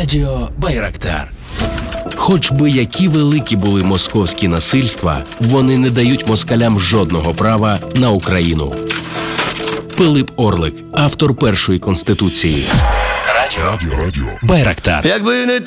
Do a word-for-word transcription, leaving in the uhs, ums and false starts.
Радіо Байрактар. Хоч би які великі були московські насильства, вони не дають москалям жодного права на Україну. Пилип Орлик, автор першої конституції. Радіо, Радіо, радіо. Байрактар. Якби не